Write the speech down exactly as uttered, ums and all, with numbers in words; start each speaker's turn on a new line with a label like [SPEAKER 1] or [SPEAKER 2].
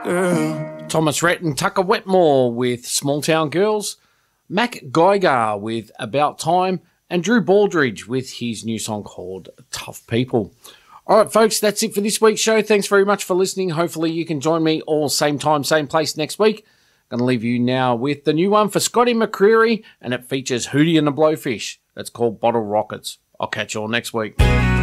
[SPEAKER 1] girl.
[SPEAKER 2] Thomas Rhett and Tucker Wetmore with Small Town Girls, Mac Geiger with About Time, and Drew Baldridge with his new song called Tough People. All right, folks, that's it for this week's show. Thanks very much for listening. Hopefully you can join me all same time, same place next week. Going to leave you now with the new one for Scotty McCreery, and it features Hootie and the Blowfish. That's called Bottle Rockets. I'll catch you all next week.